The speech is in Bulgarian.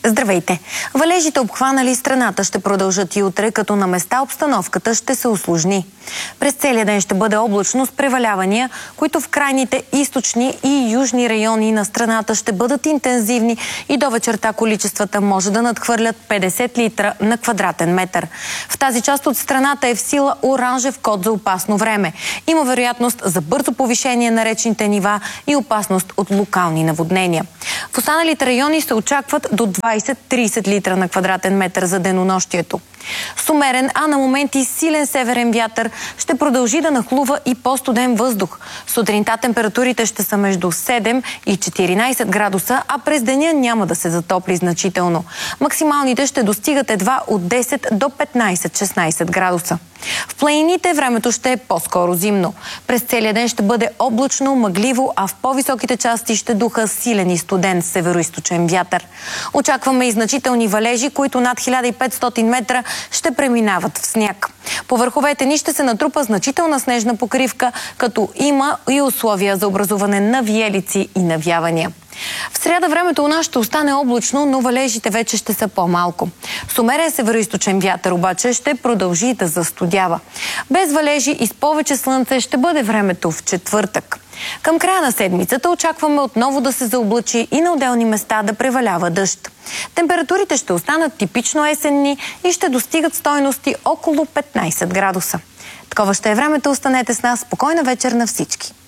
Здравейте! Валежите, обхванали страната, ще продължат и утре, като на места обстановката ще се усложни. През целия ден ще бъде облачно с превалявания, които в крайните източни и южни райони на страната ще бъдат интензивни и до вечерта количествата може да надхвърлят 50 литра на квадратен метър. В тази част от страната е в сила оранжев код за опасно време. Има вероятност за бързо повишение на речните нива и опасност от локални наводнения. В останалите райони се очакват до 20-30 литра на квадратен метър за денонощието. С умерен, а на моменти силен северен вятър ще продължи да нахлува и по-студен въздух. Сутринта температурите ще са между 7 и 14 градуса, а през деня няма да се затопли значително. Максималните ще достигат едва от 10 до 15-16 градуса. В планините времето ще е по-скоро зимно. През целия ден ще бъде облачно, мъгливо, а в по-високите части ще духа силен и студен североизточен вятър. Очакваме и значителни валежи, които над 1500 метра ще преминават в сняг. По върховете ни ще се натрупа значителна снежна покривка, като има и условия за образуване на виелици и навявания. В сряда времето у нас ще остане облачно, но валежите вече ще са по-малко. С умерен североизточен вятър обаче ще продължи да застудява. Без валежи и с повече слънце ще бъде времето в четвъртък. Към края на седмицата очакваме отново да се заоблачи и на отделни места да превалява дъжд. Температурите ще останат типично есенни и ще достигат стойности около 15 градуса. Такова ще е времето. Останете с нас. Спокойна вечер на всички!